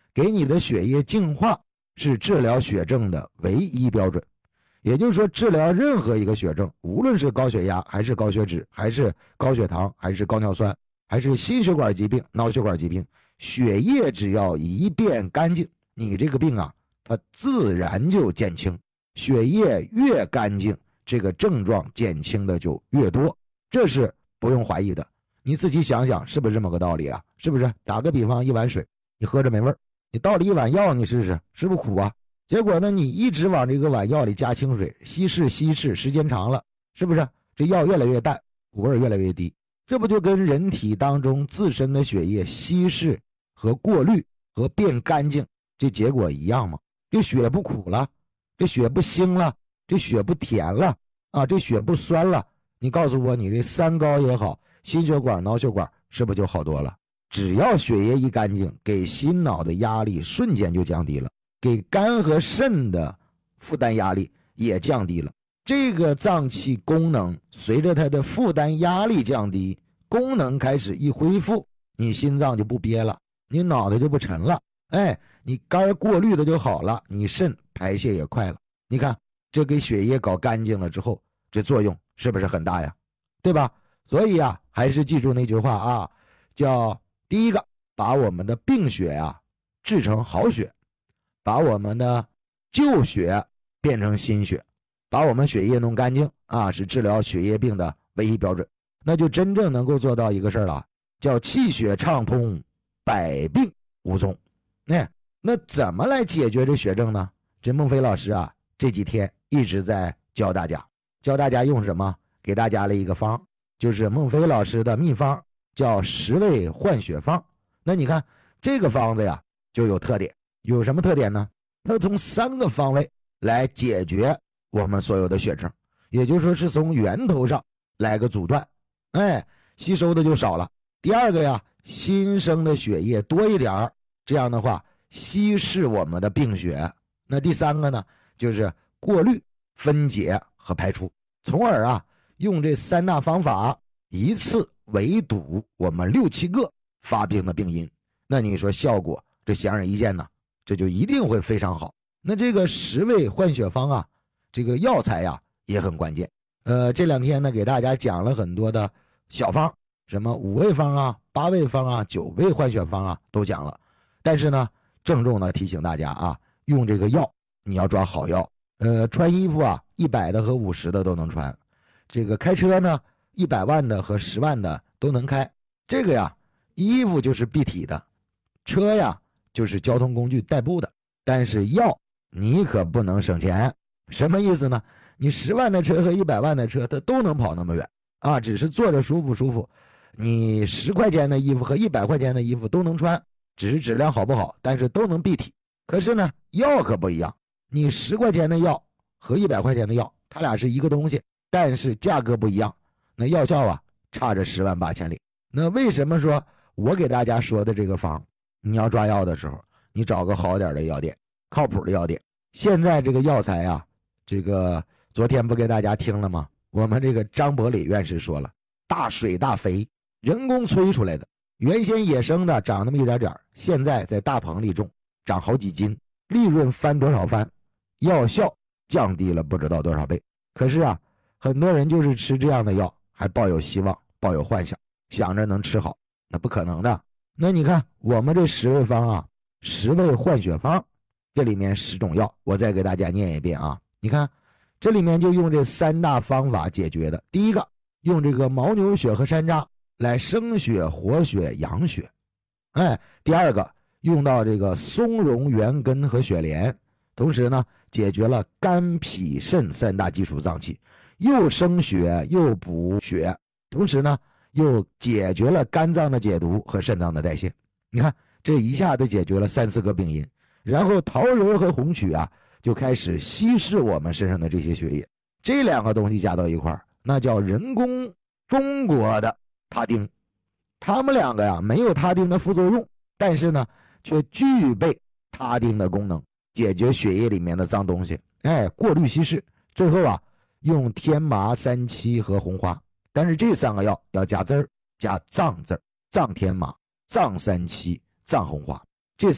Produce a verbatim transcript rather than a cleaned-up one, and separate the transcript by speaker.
Speaker 1: 给你的血液净化是治疗血症的唯一标准。也就是说，治疗任何一个血症，无论是高血压还是高血脂还是高血糖还是高尿酸还是心血管疾病脑血管疾病，血液只要一变干净，你这个病啊它自然就减轻。血液越干净，这个症状减轻的就越多，这是不用怀疑的。你自己想想是不是这么个道理啊？是不是？打个比方，一碗水你喝着没味儿，你倒了一碗药你试试，是不是苦啊？结果呢，你一直往这个碗药里加清水，稀释稀释，时间长了，是不是这药越来越淡，苦味越来越低？这不就跟人体当中自身的血液稀释和过滤和变干净这结果一样吗？这血不苦了，这血不腥了，这血不甜了啊，这血不酸了，你告诉我，你这三高也好，心血管脑血管是不是就好多了？只要血液一干净，给心脑的压力瞬间就降低了，给肝和肾的负担压力也降低了。这个脏器功能随着它的负担压力降低，功能开始一恢复，你心脏就不憋了，你脑袋就不沉了，哎，你肝过滤的就好了，你肾排泄也快了。你看这给血液搞干净了之后，这作用是不是很大呀？对吧？所以啊，还是记住那句话啊，叫第一个，把我们的病血啊治成好血，把我们的旧血变成新血，把我们血液弄干净啊，是治疗血液病的唯一标准。那就真正能够做到一个事儿了，叫气血畅通，百病无踪。哎，那怎么来解决这血症呢？这孟非老师啊，这几天一直在教大家，教大家用什么？给大家了一个方，就是孟非老师的秘方，叫十味换血方。那你看这个方子呀，就有特点，有什么特点呢？它从三个方位来解决我们所有的血症，也就是说是从源头上来个阻断，哎，吸收的就少了。第二个呀，新生的血液多一点，这样的话稀释我们的病血。那第三个呢，就是过滤、分解和排出，从而啊用这三大方法一次围堵我们六七个发病的病因。那你说效果这显而易见呢，这就一定会非常好。那这个十味换血方啊，这个药材呀也很关键。呃，这两天呢给大家讲了很多的小方，什么五味方啊、八味方啊、九味换血方啊都讲了。但是呢，郑重的提醒大家啊，用这个药你要抓好药。呃，穿衣服啊，一百的和五十的都能穿。这个开车呢，一百万的和十万的都能开。这个呀，衣服就是蔽体的，车呀就是交通工具代步的。但是药你可不能省钱。什么意思呢？你十万的车和一百万的车它都能跑那么远啊，只是坐着舒服舒服。你十块钱的衣服和一百块钱的衣服都能穿，只是质量好不好，但是都能蔽体。可是呢，药可不一样，你十块钱的药和一百块钱的药，它俩是一个东西，但是价格不一样，那药效啊差着十万八千里。那为什么说我给大家说的这个方，你要抓药的时候，你找个好点的药店，靠谱的药店。现在这个药材啊，这个昨天不给大家听了吗？我们这个张伯礼院士说了，大水大肥，人工催出来的，原先野生的长那么一点点，现在在大棚里种，长好几斤，利润翻多少番，药效降低了不知道多少倍。可是啊，很多人就是吃这样的药，还抱有希望，抱有幻想，想着能吃好，那不可能的。那你看我们这十味方啊，十味换血方，这里面十种药，我再给大家念一遍啊。你看这里面就用这三大方法解决的。第一个，用这个牦牛血和山楂来生血活血养血。哎，第二个，用到这个松茸元根和雪莲，同时呢解决了肝脾肾三大基础脏器，又生血又补血，同时呢又解决了肝脏的解毒和肾脏的代谢。你看这一下子解决了三四个病因。然后桃仁和红曲啊就开始稀释我们身上的这些血液，这两个东西加到一块儿，那叫人工中国的他汀。他们两个呀没有他汀的副作用，但是呢却具备他汀的功能，解决血液里面的脏东西，哎，过滤稀释。最后啊用天麻、三七和红花，但是这三个药要加字儿，加藏字儿，藏天麻、藏三七、藏红花。